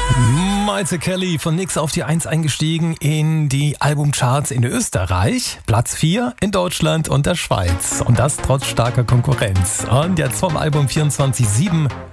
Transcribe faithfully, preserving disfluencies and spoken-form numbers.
Maite Kelly von Nix auf die eins eingestiegen in die Albumcharts in Österreich. Platz vier in Deutschland und der Schweiz. Und das trotz starker Konkurrenz. Und jetzt vom Album vierundzwanzig sieben